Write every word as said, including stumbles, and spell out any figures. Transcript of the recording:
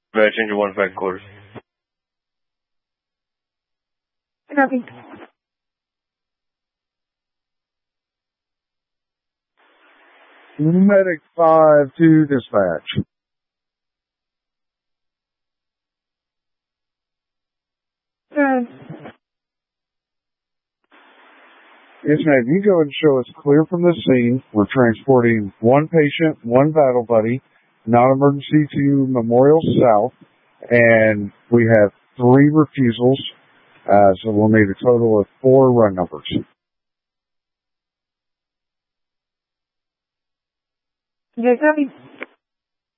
Where change one five code. Copy. Medic five to dispatch. Uh, Yes, ma'am. You go and show us clear from the scene. We're transporting one patient, one battle buddy, non-emergency to Memorial South, and we have three refusals, uh, so we'll need a total of four run numbers. yeah, copy.